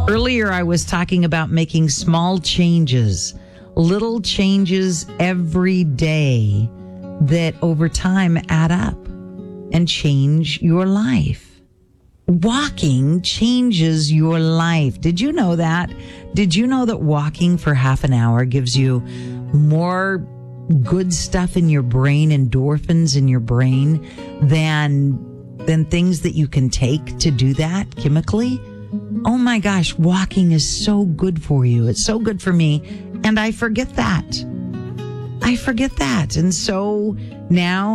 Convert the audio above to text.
Earlier, I was talking about making small changes, little changes every day that over time add up and change your life. Walking changes your life. Did you know that? Did you know that walking for half an hour gives you more good stuff in your brain, endorphins in your brain, than things that you can take to do that chemically? Oh my gosh, walking is so good for you. It's so good for me. And I forget that. And so now